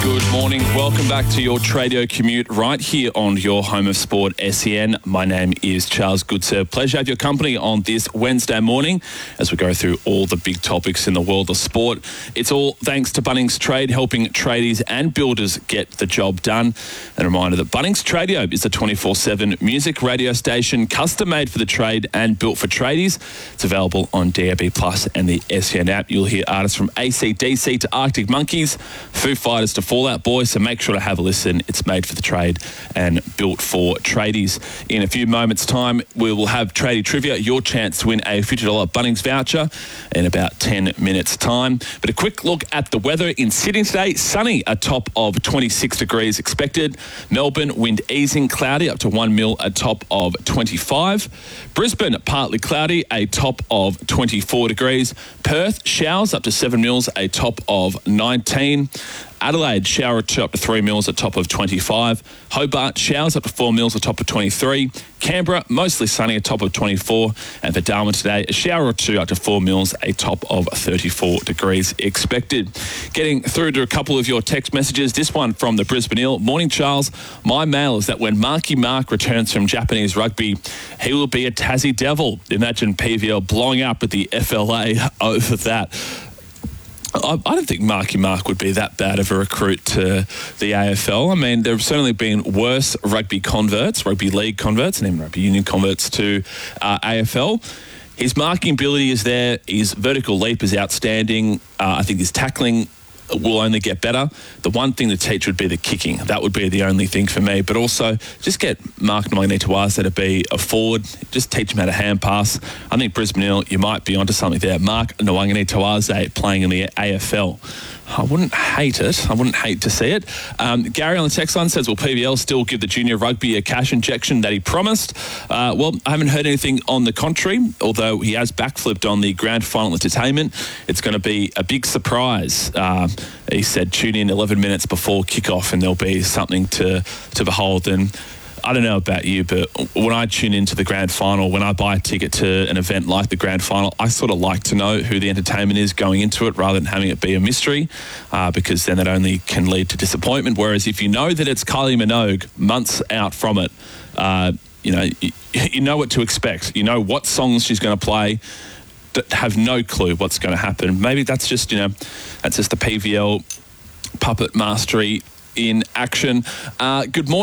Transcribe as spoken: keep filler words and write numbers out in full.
Good morning. Welcome back to your Tradio Commute right here on your home of sport, S E N. My name is Charles Goodsir. Pleasure to have your company on this Wednesday morning as we go through all the big topics in the world of sport. It's all thanks to Bunnings Trade, helping tradies and builders get the job done. And a reminder that Bunnings Tradio is a twenty-four seven music radio station custom made for the trade and built for tradies. It's available on D A B Plus and the S E N app. You'll hear artists from A C D C to Arctic Monkeys, Foo Fighters to Fall Out Boy, so make sure to have a listen. It's made for the trade and built for tradies. In a few moments' time, we will have Tradie Trivia, your chance to win a fifty dollars Bunnings voucher in about ten minutes' time. But a quick look at the weather in Sydney today. Sunny, a top of twenty-six degrees expected. Melbourne, wind easing, cloudy, up to one mil, a top of twenty-five. Brisbane, partly cloudy, a top of twenty-four degrees. Perth, showers, up to seven mils, a top of nineteen. Adelaide, shower two up to three mils, a top of twenty-five. Hobart, showers up to four mils, a top of twenty-three. Canberra, mostly sunny, a top of twenty-four. And for Darwin today, a shower or two up to four mils, a top of thirty-four degrees expected. Getting through to a couple of your text messages. This one from the Brisbane Eel. Morning, Charles. My mail is that when Marky Mark returns from Japanese rugby, he will be a Tassie Devil. Imagine P V L blowing up at the F L A over that. I don't think Marky Mark would be that bad of a recruit to the A F L. I mean, there have certainly been worse rugby converts, rugby league converts, and even rugby union converts to uh, A F L. His marking ability is there. His vertical leap is outstanding. Uh, I think his tackling will only get better. The one thing to teach would be the kicking. That would be the only thing for me. But also, just get Mark Nwanganitawase to be a forward. Just teach him how to hand pass. I think Brisbane Eel, you might be onto something there. Mark Nwanganitawase playing in the A F L. I wouldn't hate it. I wouldn't hate to see it. Um, Gary on the text line says, will P V L still give the junior rugby a cash injection that he promised? Uh, well, I haven't heard anything on the contrary, although he has backflipped on the grand final entertainment. It's going to be a big surprise. Uh, he said, tune in eleven minutes before kickoff and there'll be something to, to behold. And I don't know about you, but when I tune into the grand final, when I buy a ticket to an event like the grand final, I sort of like to know who the entertainment is going into it rather than having it be a mystery, uh, because then that only can lead to disappointment. Whereas if you know that it's Kylie Minogue months out from it, uh, you know, you, you know what to expect. You know what songs she's going to play. Have no clue what's going to happen. Maybe that's just, you know, that's just the P V L puppet mastery in action. Uh, good morning.